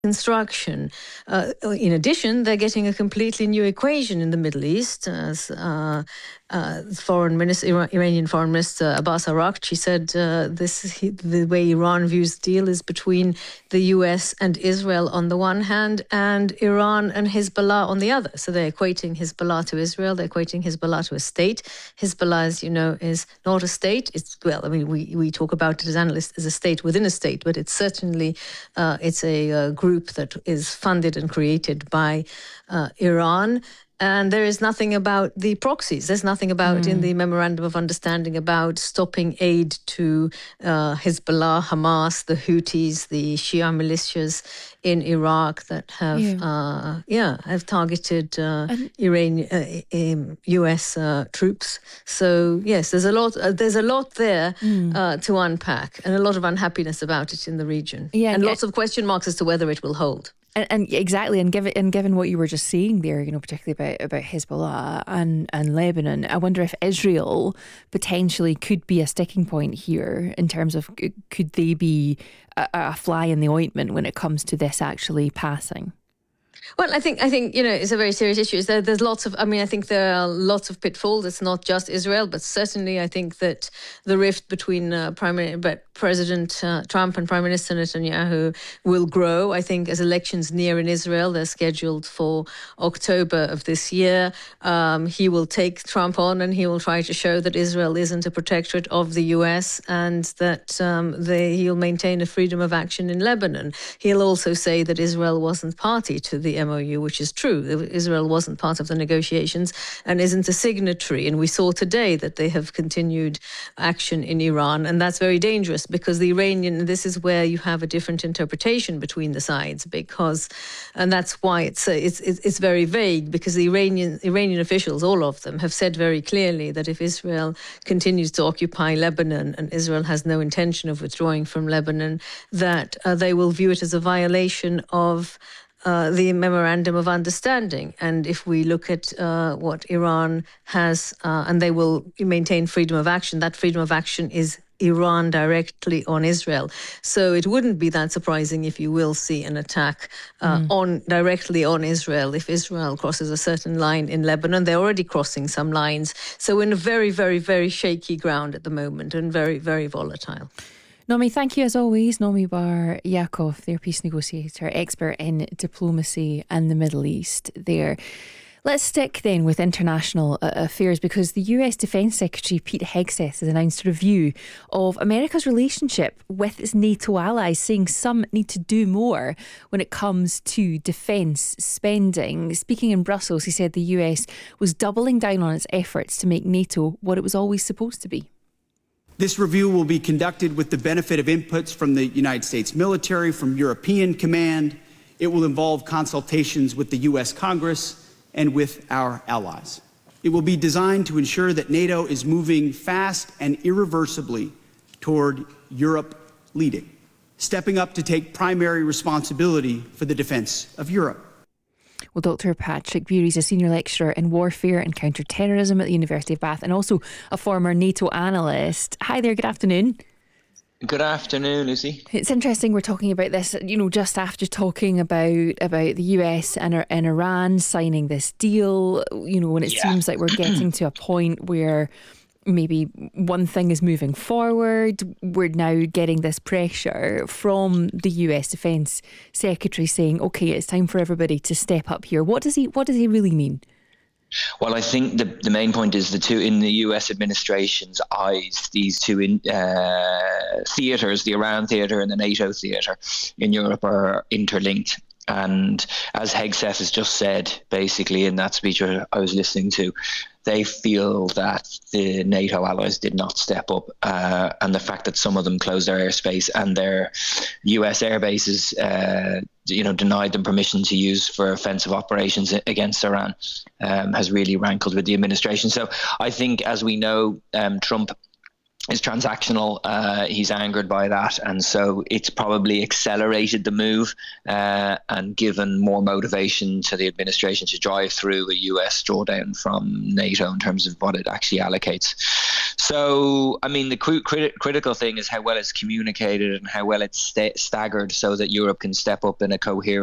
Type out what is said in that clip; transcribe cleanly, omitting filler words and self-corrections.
construction. In addition, they're getting a completely new equation in the Middle East. As Iranian Foreign Minister Abbas Araghchi said, the way Iran views the deal is between the US and Israel on the one hand, and Iran and Hezbollah on the other. So they're equating Hezbollah to Israel. They're equating Hezbollah to a state. Hezbollah, as you know, is not a state. We talk about it as analysts as a state within a state, but it's certainly it's a group that is funded and created by Iran. And there is nothing about the proxies. There's nothing about in the Memorandum of Understanding about stopping aid to Hezbollah, Hamas, the Houthis, the Shia militias in Iraq that have targeted US troops. So yes, there's a lot there to unpack, and a lot of unhappiness about it in the region, and lots of question marks as to whether it will hold. And exactly, and given what you were just saying there, particularly about Hezbollah and Lebanon, I wonder if Israel potentially could be a sticking point here in terms of could they be a fly in the ointment when it comes to this actually passing? Well, I think it's a very serious issue. There's lots of. I think there are lots of pitfalls. It's not just Israel, but certainly I think that the rift between President Trump and Prime Minister Netanyahu will grow. I think as elections near in Israel, they're scheduled for October of this year. He will take Trump on, and he will try to show that Israel isn't a protectorate of the US, and that he'll maintain a freedom of action in Lebanon. He'll also say that Israel wasn't party to the MOU, which is true. Israel wasn't part of the negotiations and isn't a signatory. And we saw today that they have continued action in Iran. And that's very dangerous because this is where you have a different interpretation between the sides, and that's why it's very vague, because the Iranian officials, all of them, have said very clearly that if Israel continues to occupy Lebanon and Israel has no intention of withdrawing from Lebanon, that they will view it as a violation of the Memorandum of Understanding. And if we look at what Iran has, and they will maintain freedom of action, that freedom of action is Iran directly on Israel. So it wouldn't be that surprising if you will see an attack directly on Israel if Israel crosses a certain line in Lebanon. They're already crossing some lines. So we're in a very, very, very shaky ground at the moment, and very, very volatile. Nomi, thank you as always. Nomi Bar Yaakov, their peace negotiator, expert in diplomacy and the Middle East there. Let's stick then with international affairs, because the US Defence Secretary Pete Hegseth has announced a review of America's relationship with its NATO allies, saying some need to do more when it comes to defence spending. Speaking in Brussels, he said the US was doubling down on its efforts to make NATO what it was always supposed to be. This review will be conducted with the benefit of inputs from the United States military, from European Command. It will involve consultations with the U.S. Congress and with our allies. It will be designed to ensure that NATO is moving fast and irreversibly toward Europe leading, stepping up to take primary responsibility for the defense of Europe. Well, Dr. Patrick Bury is a senior lecturer in warfare and counter-terrorism at the University of Bath, and also a former NATO analyst. Hi there, good afternoon. Good afternoon, Lucy. It's interesting we're talking about this, just after talking about the US and Iran signing this deal, when it seems like we're getting to a point where maybe one thing is moving forward. We're now getting this pressure from the US Defence Secretary saying, okay, it's time for everybody to step up here. What does he really mean? Well, I think the main point is in the US administration's eyes, these two theatres, the Iran theatre and the NATO theatre in Europe, are interlinked. And as Hegseth has just said, basically in that speech I was listening to, they feel that the NATO allies did not step up, and the fact that some of them closed their airspace and their US air bases, denied them permission to use for offensive operations against Iran, has really rankled with the administration. So I think, as we know, Trump transactional. He's angered by that, and so it's probably accelerated the move and given more motivation to the administration to drive through a US drawdown from NATO in terms of what it actually allocates. So, I mean, the critical thing is how well it's communicated and how well it's staggered so that Europe can step up in a coherent